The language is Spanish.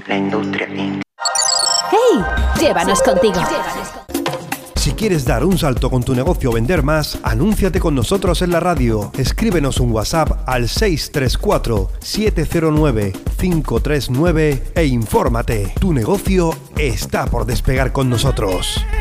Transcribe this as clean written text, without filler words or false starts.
La industria Inc. ¡Hey! Llévanos contigo. Si quieres dar un salto con tu negocio o vender más, anúnciate con nosotros en la radio. Escríbenos un WhatsApp al 634-709-539 e infórmate. Tu negocio está por despegar con nosotros.